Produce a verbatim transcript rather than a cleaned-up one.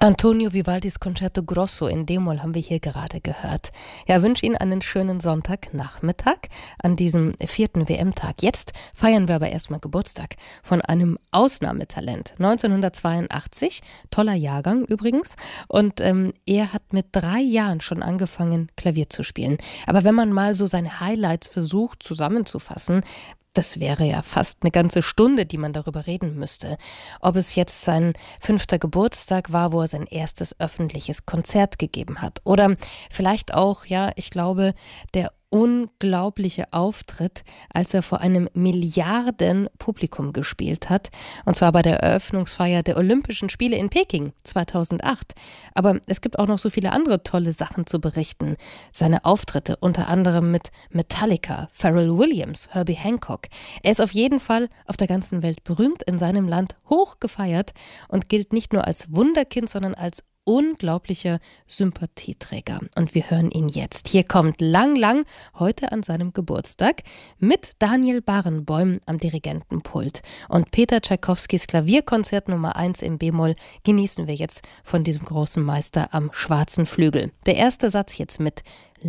Antonio Vivaldis Concerto Grosso in D-Moll haben wir hier gerade gehört. Ja, wünsche Ihnen einen schönen Sonntagnachmittag an diesem vierten W M-Tag. Jetzt feiern wir aber erstmal Geburtstag von einem Ausnahmetalent. neunzehnhundertzweiundachtzig, toller Jahrgang übrigens. Und ähm, er hat mit drei Jahren schon angefangen, Klavier zu spielen. Aber wenn man mal so seine Highlights versucht zusammenzufassen, das wäre ja fast eine ganze Stunde, die man darüber reden müsste. Ob es jetzt sein fünfter Geburtstag war, wo er sein erstes öffentliches Konzert gegeben hat. Oder vielleicht auch, ja, ich glaube, der unglaubliche Auftritt, als er vor einem Milliarden-Publikum gespielt hat. Und zwar bei der Eröffnungsfeier der Olympischen Spiele in Peking zweitausendacht. Aber es gibt auch noch so viele andere tolle Sachen zu berichten. Seine Auftritte, unter anderem mit Metallica, Pharrell Williams, Herbie Hancock. Er ist auf jeden Fall auf der ganzen Welt berühmt, in seinem Land hoch gefeiert und gilt nicht nur als Wunderkind, sondern als unglaublicher Sympathieträger. Und wir hören ihn jetzt. Hier kommt Lang Lang, heute an seinem Geburtstag, mit Daniel Barenboim am Dirigentenpult. Und Peter Tschaikowskis Klavierkonzert Nummer eins im B-Moll genießen wir jetzt von diesem großen Meister am schwarzen Flügel. Der erste Satz jetzt mit